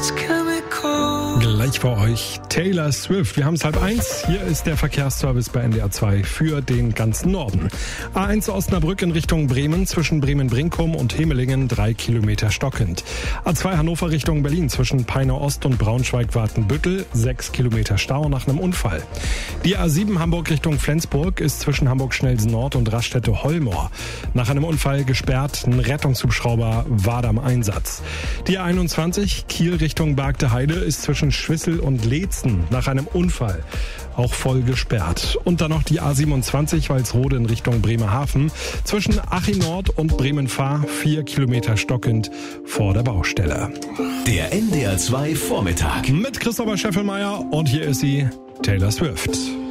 Gleich vor euch Taylor Swift. Wir haben es 12:30. Hier ist der Verkehrsservice bei NDR 2 für den ganzen Norden. A1 Osnabrück in Richtung Bremen, zwischen Bremen-Brinkum und Hemelingen 3 Kilometer stockend. A2 Hannover Richtung Berlin, zwischen Peine Ost und Braunschweig-Watenbüttel 6 Kilometer Stau nach einem Unfall. Die A7 Hamburg Richtung Flensburg ist zwischen Hamburg-Schnelsen Nord und Raststätte-Hollmoor nach einem Unfall gesperrt. Ein Rettungshubschrauber war da im Einsatz. Die A21 Kiel Richtung Bargte Heide ist zwischen Schwissel und Leetzen nach einem Unfall auch voll gesperrt. Und dann noch die A27 Walsrode in Richtung Bremerhaven zwischen Achim Nord und Bremen-Fahr 4 Kilometer stockend vor der Baustelle. Der NDR 2 Vormittag Mit Christopher Scheffelmeier und hier ist sie, Taylor Swift.